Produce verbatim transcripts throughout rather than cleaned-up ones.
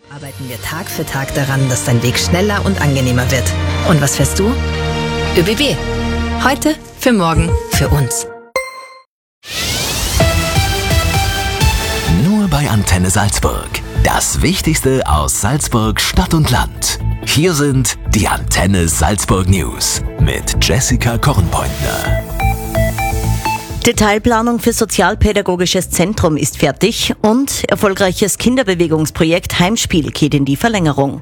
Arbeiten wir Tag für Tag daran, dass dein Weg schneller und angenehmer wird. Und was fährst du? ÖBB. Heute, für morgen, für uns. Nur bei Antenne Salzburg. Das Wichtigste aus Salzburg, Stadt und Land. Hier sind die Antenne Salzburg News mit Jessica Kornpointner. Detailplanung für Sozialpädagogisches Zentrum ist fertig und erfolgreiches Kinderbewegungsprojekt Heimspiel geht in die Verlängerung.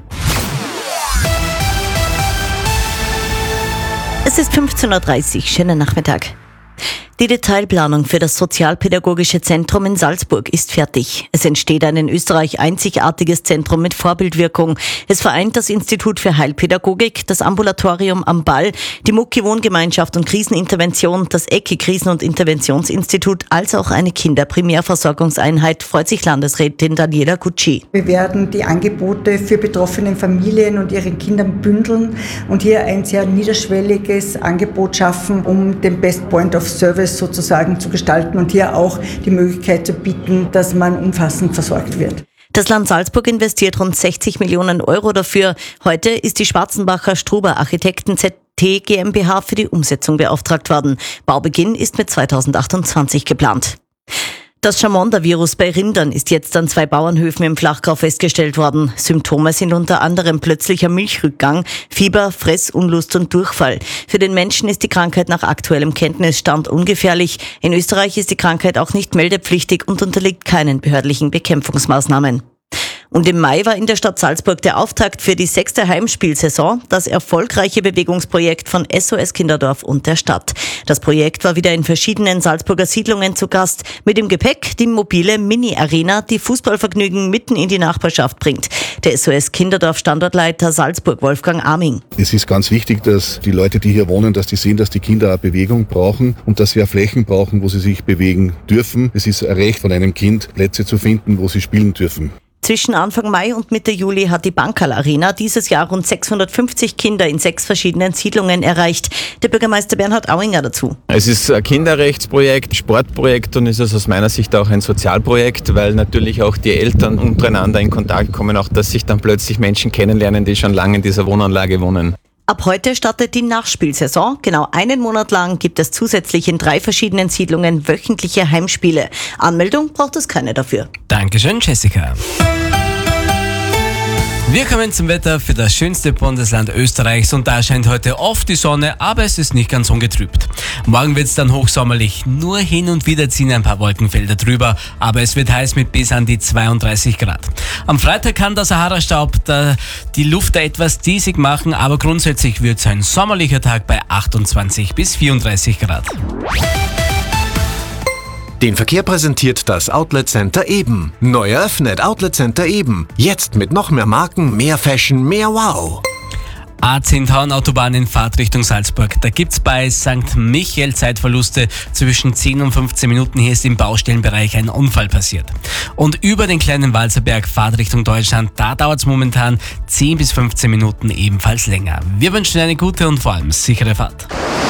Es ist fünfzehn Uhr dreißig, schönen Nachmittag. Die Detailplanung für das Sozialpädagogische Zentrum in Salzburg ist fertig. Es entsteht ein in Österreich einzigartiges Zentrum mit Vorbildwirkung. Es vereint das Institut für Heilpädagogik, das Ambulatorium am Ball, die Mucki-Wohngemeinschaft und Krisenintervention, das E C I-Krisen- und Interventionsinstitut, als auch eine Kinderprimärversorgungseinheit, freut sich Landesrätin Daniela Gucci. Wir werden die Angebote für betroffene Familien und ihren Kindern bündeln und hier ein sehr niederschwelliges Angebot schaffen, um den Best Point of Service sozusagen zu gestalten und hier auch die Möglichkeit zu bieten, dass man umfassend versorgt wird. Das Land Salzburg investiert rund sechzig Millionen Euro dafür. Heute ist die Schwarzenbacher Struber Architekten Z T GmbH für die Umsetzung beauftragt worden. Baubeginn ist mit zweitausendachtundzwanzig geplant. Das Chamonda-Virus bei Rindern ist jetzt an zwei Bauernhöfen im Flachgau festgestellt worden. Symptome sind unter anderem plötzlicher Milchrückgang, Fieber, Fressunlust und Durchfall. Für den Menschen ist die Krankheit nach aktuellem Kenntnisstand ungefährlich. In Österreich ist die Krankheit auch nicht meldepflichtig und unterliegt keinen behördlichen Bekämpfungsmaßnahmen. Und im Mai war in der Stadt Salzburg der Auftakt für die sechste Heimspielsaison, das erfolgreiche Bewegungsprojekt von S O S Kinderdorf und der Stadt. Das Projekt war wieder in verschiedenen Salzburger Siedlungen zu Gast, mit dem Gepäck die mobile Mini-Arena, die Fußballvergnügen mitten in die Nachbarschaft bringt. Der S O S Kinderdorf Standortleiter Salzburg, Wolfgang Arming. Es ist ganz wichtig, dass die Leute, die hier wohnen, dass die sehen, dass die Kinder auch Bewegung brauchen und dass sie auch Flächen brauchen, wo sie sich bewegen dürfen. Es ist ein Recht von einem Kind, Plätze zu finden, wo sie spielen dürfen. Zwischen Anfang Mai und Mitte Juli hat die Bankerl Arena dieses Jahr rund sechshundertfünfzig Kinder in sechs verschiedenen Siedlungen erreicht. Der Bürgermeister Bernhard Auinger dazu. Es ist ein Kinderrechtsprojekt, Sportprojekt und es ist aus meiner Sicht auch ein Sozialprojekt, weil natürlich auch die Eltern untereinander in Kontakt kommen, auch dass sich dann plötzlich Menschen kennenlernen, die schon lange in dieser Wohnanlage wohnen. Ab heute startet die Nachspielsaison. Genau einen Monat lang gibt es zusätzlich in drei verschiedenen Siedlungen wöchentliche Heimspiele. Anmeldung braucht es keine dafür. Dankeschön, Jessica. Wir kommen zum Wetter für das schönste Bundesland Österreichs und da scheint heute oft die Sonne, aber es ist nicht ganz ungetrübt. Morgen wird es dann hochsommerlich, nur hin und wieder ziehen ein paar Wolkenfelder drüber, aber es wird heiß mit bis an die zweiunddreißig Grad. Am Freitag kann der Sahara-Staub die Luft da etwas diesig machen, aber grundsätzlich wird es ein sommerlicher Tag bei achtundzwanzig bis vierunddreißig Grad. Den Verkehr präsentiert das Outlet Center Eben. Neu eröffnet Outlet Center Eben. Jetzt mit noch mehr Marken, mehr Fashion, mehr Wow. A zehn Tauern-Autobahn in Fahrtrichtung Salzburg. Da gibt's bei Sankt Michael Zeitverluste zwischen zehn und fünfzehn Minuten. Hier ist im Baustellenbereich ein Unfall passiert. Und über den kleinen Walzerberg Fahrtrichtung Deutschland, da dauert's momentan zehn bis fünfzehn Minuten ebenfalls länger. Wir wünschen eine gute und vor allem sichere Fahrt.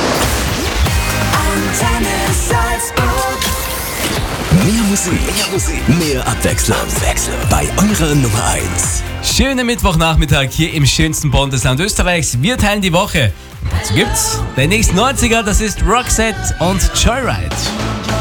Mehr Musik, mehr Musik, mehr Abwechslung. Abwechslung bei eurer Nummer eins. Schönen Mittwochnachmittag hier im schönsten Bundesland Österreichs. Wir teilen die Woche. Und dazu gibt's den nächsten neunziger, das ist Roxette und Joyride.